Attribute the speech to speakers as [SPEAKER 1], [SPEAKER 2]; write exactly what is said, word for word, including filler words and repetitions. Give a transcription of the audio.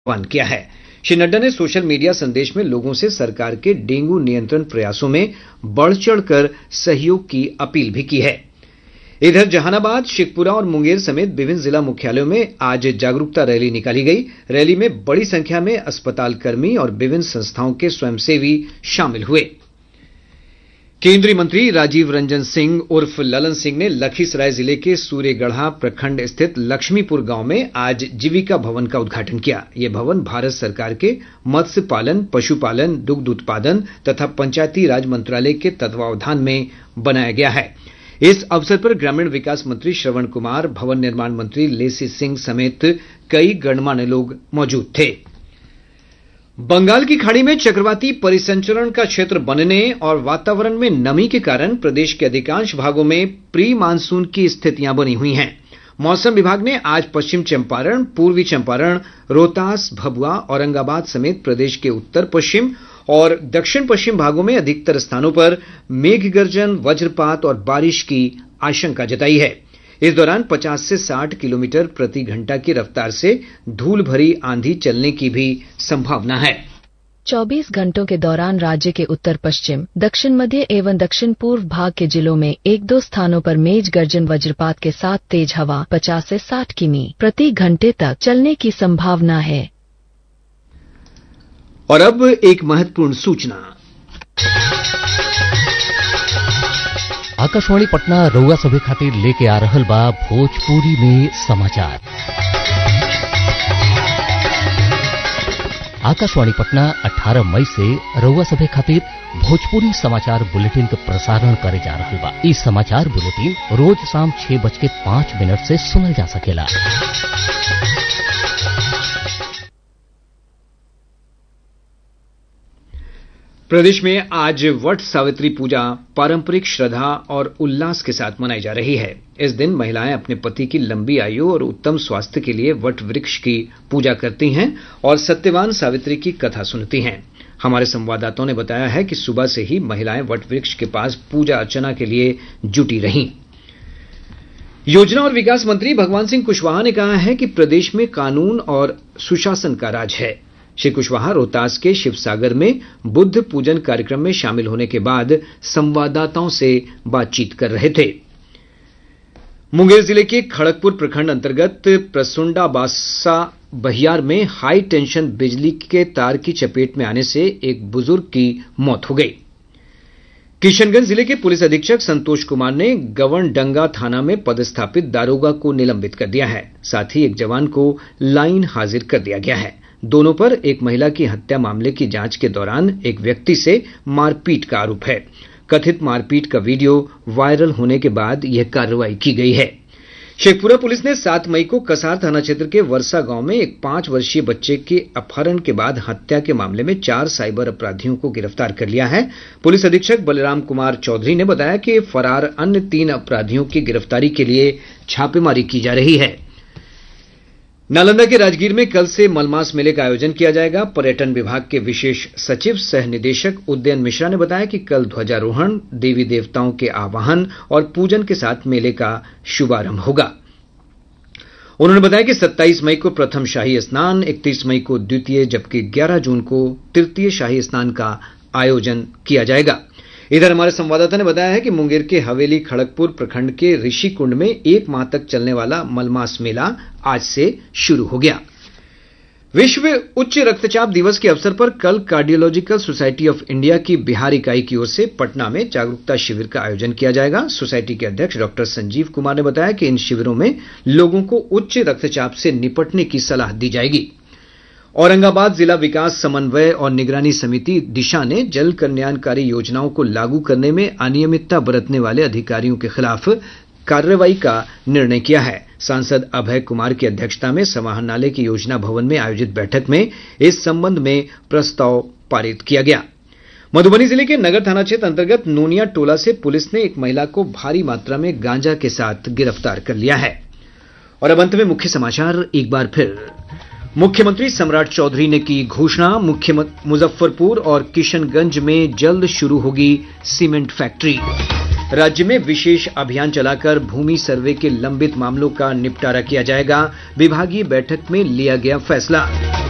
[SPEAKER 1] आह्वान किया है। श्री नड्डा ने सोशल मीडिया संदेश में लोगों से सरकार के डेंगू नियंत्रण प्रयासों में बढ़ चढ़कर सहयोग की अपील भी की है। इधर जहानाबाद, शेखपुरा और मुंगेर समेत विभिन्न जिला मुख्यालयों में आज जागरूकता रैली निकाली गई। रैली में बड़ी संख्या में अस्पताल कर्मी और विभिन्न संस्थाओं के स्वयंसेवी शामिल हुए। केंद्रीय मंत्री राजीव रंजन सिंह उर्फ ललन सिंह ने लखीसराय जिले के सूर्यगढ़ा प्रखंड स्थित लक्ष्मीपुर गांव में आज जीविका भवन का उद्घाटन किया। यह भवन भारत सरकार के मत्स्य पालन, पशुपालन, दुग्ध उत्पादन तथा पंचायती राज मंत्रालय के तत्वावधान में बनाया गया है। इस अवसर पर ग्रामीण विकास मंत्री श्रवण कुमार, भवन निर्माण मंत्री लेसी सिंह समेत कई गणमान्य लोग मौजूद थे। बंगाल की खाड़ी में चक्रवाती परिसंचरण का क्षेत्र बनने और वातावरण में नमी के कारण प्रदेश के अधिकांश भागों में प्री मानसून की स्थितियां बनी हुई हैं। मौसम विभाग ने आज पश्चिम चंपारण, पूर्वी चंपारण, रोहतास, भभुआ, औरंगाबाद समेत प्रदेश के उत्तर पश्चिम और दक्षिण पश्चिम भागों में अधिकतर स्थानों पर मेघ गर्जन, वज्रपात और बारिश की आशंका जताई है। इस दौरान पचास से साठ किलोमीटर प्रति घंटा की रफ्तार से धूल भरी आंधी चलने की भी संभावना है।
[SPEAKER 2] चौबीस घंटों के दौरान राज्य के उत्तर पश्चिम, दक्षिण मध्य एवं दक्षिण पूर्व भाग के जिलों में एक दो स्थानों पर मेघ गर्जन वज्रपात के साथ तेज हवा पचास से साठ किमी प्रति घंटे तक चलने की संभावना है।
[SPEAKER 1] और अब एक महत्वपूर्ण सूचना।
[SPEAKER 3] आकाशवाणी पटना रउआ सभे खातिर लेके आ रहल बा भोजपुरी में समाचार। आकाशवाणी पटना अठारह मई से रउआ सभे खातिर भोजपुरी समाचार बुलेटिन का प्रसारण करे जा रहल बा। ई समाचार बुलेटिन रोज शाम छह बज के पांच मिनट से सुनल जा सकेला।
[SPEAKER 1] प्रदेश में आज वट सावित्री पूजा पारंपरिक श्रद्धा और उल्लास के साथ मनाई जा रही है। इस दिन महिलाएं अपने पति की लंबी आयु और उत्तम स्वास्थ्य के लिए वट वृक्ष की पूजा करती हैं और सत्यवान सावित्री की कथा सुनती हैं। हमारे संवाददाताओं ने बताया है कि सुबह से ही महिलाएं वट वृक्ष के पास पूजा अर्चना के लिए जुटी रहीं। योजना और विकास मंत्री भगवान सिंह कुशवाहा ने कहा है कि प्रदेश में कानून और सुशासन का राज है। श्री कुशवाहा रोहतास के शिवसागर में बुद्ध पूजन कार्यक्रम में शामिल होने के बाद संवाददाताओं से बातचीत कर रहे थे। मुंगेर जिले के खड़गपुर प्रखंड अंतर्गत प्रसुंडा बासा बहियार में हाई टेंशन बिजली के तार की चपेट में आने से एक बुजुर्ग की मौत हो गई। किशनगंज जिले के पुलिस अधीक्षक संतोष कुमार ने गवनडंगा थाना में पदस्थापित दारोगा को निलंबित कर दिया है। साथ ही एक जवान को लाइन हाजिर कर दिया गया है। दोनों पर एक महिला की हत्या मामले की जांच के दौरान एक व्यक्ति से मारपीट का आरोप है। कथित मारपीट का वीडियो वायरल होने के बाद यह कार्रवाई की गई है। शेखपुरा पुलिस ने सात मई को कसार थाना क्षेत्र के वर्षा गांव में एक पांच वर्षीय बच्चे के अपहरण के बाद हत्या के मामले में चार साइबर अपराधियों को गिरफ्तार कर लिया है। पुलिस अधीक्षक बलराम कुमार चौधरी ने बताया कि फरार अन्य तीन अपराधियों की गिरफ्तारी के लिए छापेमारी की जा रही है। नालंदा के राजगीर में कल से मलमास मेले का आयोजन किया जाएगा। पर्यटन विभाग के विशेष सचिव सह निदेशक उदयन मिश्रा ने बताया कि कल ध्वजारोहण, देवी देवताओं के आवाहन और पूजन के साथ मेले का शुभारंभ होगा। उन्होंने बताया कि सत्ताईस मई को प्रथम शाही स्नान, इकतीस मई को द्वितीय जबकि ग्यारह जून को तृतीय शाही स्नान का आयोजन किया जाएगा। इधर हमारे संवाददाता ने बताया है कि मुंगेर के हवेली खड़गपुर प्रखंड के ऋषिकुंड में एक माह तक चलने वाला मलमास मेला आज से शुरू हो गया। विश्व उच्च रक्तचाप दिवस के अवसर पर कल कार्डियोलॉजिकल सोसाइटी ऑफ इंडिया की बिहार इकाई की ओर से पटना में जागरूकता शिविर का आयोजन किया जाएगा। सोसाइटी के अध्यक्ष डॉक्टर संजीव कुमार ने बताया कि इन शिविरों में लोगों को उच्च रक्तचाप से निपटने की सलाह दी जाएगी। औरंगाबाद जिला विकास समन्वय और निगरानी समिति दिशा ने जल कल्याणकारी योजनाओं को लागू करने में अनियमितता बरतने वाले अधिकारियों के खिलाफ कार्रवाई का निर्णय किया है। सांसद अभय कुमार की अध्यक्षता में समाहरणालय की योजना भवन में आयोजित बैठक में इस संबंध में प्रस्ताव पारित किया गया। मधुबनी जिले के नगर थाना क्षेत्र अंतर्गत नोनिया टोला से पुलिस ने एक महिला को भारी मात्रा में गांजा के साथ गिरफ्तार कर लिया है। और अब अंत में मुख्य समाचार एक बार फिर। मुख्यमंत्री सम्राट चौधरी ने की घोषणा, मुजफ्फरपुर और किशनगंज में जल्द शुरू होगी सीमेंट फैक्ट्री। राज्य में विशेष अभियान चलाकर भूमि सर्वे के लंबित मामलों का निपटारा किया जाएगा। विभागीय बैठक में लिया गया फैसला।